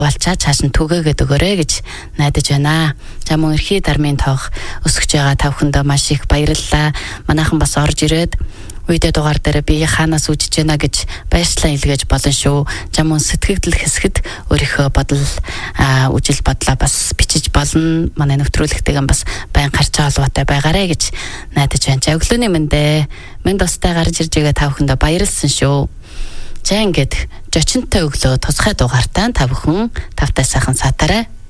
болчаа цааш нь түгээгээд өгөөрэй гэж найдаж байна. За мөн эрхий дармын тоог өсгөж байгаа та бүхэндээ маш их баярлалаа. Манайхан бас орж ирээд үедээ дугаар дээр би хаанаас үжиж байна гэж баярчлан илгээж болно шүү. Жамун сэтгэгдэл хэсгэд өөрийнхөө бодол үжил бодлоо бас бичиж болно. Манай нэвтрүүлэгтэйгэн бас байн гарч байгаа байгаарэ гэж найдаж байна. Өглөөний мэндэ минь тустай гарч ирж байгаа та бүхэндээ баярлсан шүү. За ингээд жочинтой өглөө тусгай дугаартаа та бүхэн тавтай сайхан сатаарай.